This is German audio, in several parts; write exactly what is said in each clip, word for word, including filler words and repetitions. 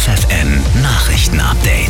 F F N Nachrichten-Update.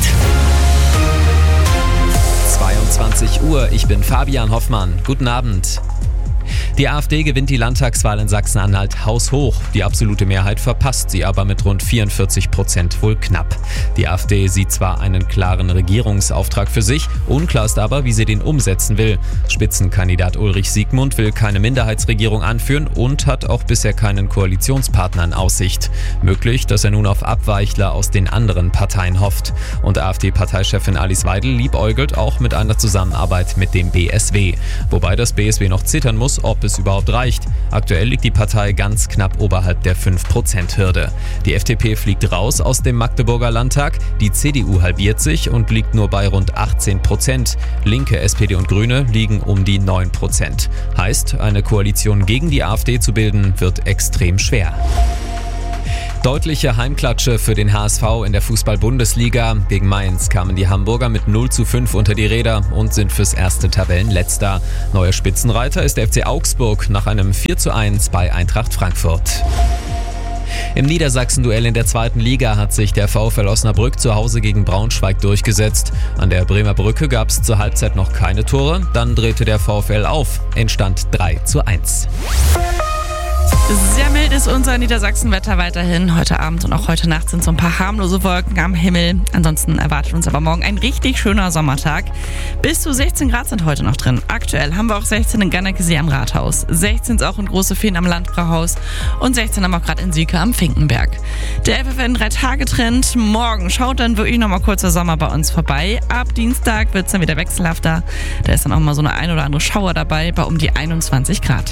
zweiundzwanzig Uhr, ich bin Fabian Hoffmann. Guten Abend. Die AfD gewinnt die Landtagswahl in Sachsen-Anhalt haushoch. Die absolute Mehrheit verpasst sie aber mit rund vierundvierzig Prozent wohl knapp. Die AfD sieht zwar einen klaren Regierungsauftrag für sich, unklar ist aber, wie sie den umsetzen will. Spitzenkandidat Ulrich Siegmund will keine Minderheitsregierung anführen und hat auch bisher keinen Koalitionspartner in Aussicht. Möglich, dass er nun auf Abweichler aus den anderen Parteien hofft. Und AfD-Parteichefin Alice Weidel liebäugelt auch mit einer Zusammenarbeit mit dem B S W. Wobei das B S W noch zittern muss, ob es überhaupt reicht. Aktuell liegt die Partei ganz knapp oberhalb der fünf Prozent Hürde. Die F D P fliegt raus aus dem Magdeburger Landtag, die C D U halbiert sich und liegt nur bei rund achtzehn Prozent. Linke, S P D und Grüne liegen um die neun Prozent. Heißt, eine Koalition gegen die AfD zu bilden, wird extrem schwer. Deutliche Heimklatsche für den H S V in der Fußball-Bundesliga. Gegen Mainz kamen die Hamburger mit null zu fünf unter die Räder und sind fürs erste Tabellenletzter. Neuer Spitzenreiter ist der F C Augsburg nach einem vier zu eins bei Eintracht Frankfurt. Im Niedersachsen-Duell in der zweiten Liga hat sich der VfL Osnabrück zu Hause gegen Braunschweig durchgesetzt. An der Bremer Brücke gab es zur Halbzeit noch keine Tore, dann drehte der VfL auf, entstand drei zu eins. Sehr mild ist unser Niedersachsen-Wetter weiterhin. Heute Abend und auch heute Nacht sind so ein paar harmlose Wolken am Himmel. Ansonsten erwartet uns aber morgen ein richtig schöner Sommertag. Bis zu sechzehn Grad sind heute noch drin. Aktuell haben wir auch sechzehn in Ganneckesee am Rathaus. sechzehn ist auch in Großefehn am Landbrauhaus und sechzehn haben wir auch gerade in Sieke am Finkenberg. Der F F N drei Tage Trend. Morgen schaut dann wirklich nochmal kurzer Sommer bei uns vorbei. Ab Dienstag wird es dann wieder wechselhafter. Da ist dann auch mal so eine ein oder andere Schauer dabei bei um die einundzwanzig Grad.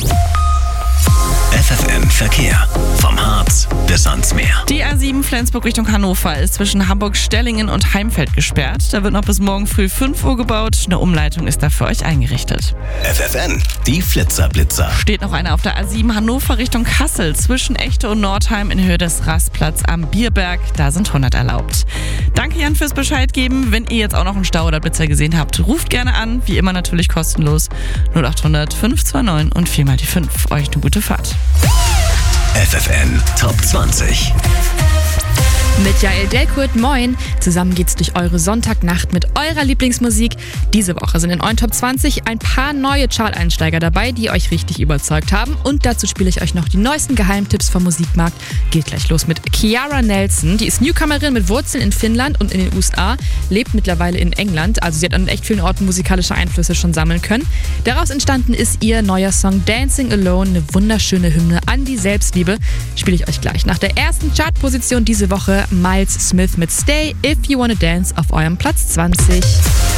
F F N Verkehr. Vom Harz bis ans Meer. Die A sieben Flensburg Richtung Hannover ist zwischen Hamburg-Stellingen und Heimfeld gesperrt. Da wird noch bis morgen früh fünf Uhr gebaut. Eine Umleitung ist da für euch eingerichtet. F F N, die Flitzer-Blitzer. Steht noch einer auf der A sieben Hannover Richtung Kassel zwischen Echte und Nordheim in Höhe des Rastplatz am Bierberg. Da sind hundert erlaubt. Danke Jan fürs Bescheid geben. Wenn ihr jetzt auch noch einen Stau oder Blitzer gesehen habt, ruft gerne an. Wie immer natürlich kostenlos. null acht hundert fünf zwei neun und vier mal die fünf. Euch eine gute Fahrt. F F N Top zwanzig. Mit Jael Delkurt, moin. Zusammen geht's durch eure Sonntagnacht mit eurer Lieblingsmusik. Diese Woche sind in euren Top zwanzig ein paar neue Chart-Einsteiger dabei, die euch richtig überzeugt haben. Und dazu spiele ich euch noch die neuesten Geheimtipps vom Musikmarkt. Geht gleich los mit Kiara Nelson. Die ist Newcomerin mit Wurzeln in Finnland und in den U S A, lebt mittlerweile in England. Also sie hat an echt vielen Orten musikalische Einflüsse schon sammeln können. Daraus entstanden ist ihr neuer Song Dancing Alone, eine wunderschöne Hymne an die Selbstliebe. Spiele ich euch gleich. Nach der ersten Chartposition diese Woche Miles Smith mit Stay If You Wanna Dance auf eurem Platz zwanzig.